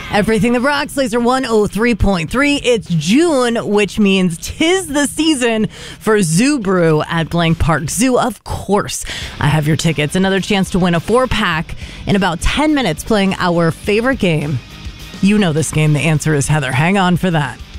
Everything that rocks, Laser 103.3. It's June, which means 'tis the season for Zoo Brew at Blank Park Zoo. Of course, I have your tickets. Another chance to win a 4-pack in about 10 minutes playing our favorite game. You know this game. The answer is Heather. Hang on for that.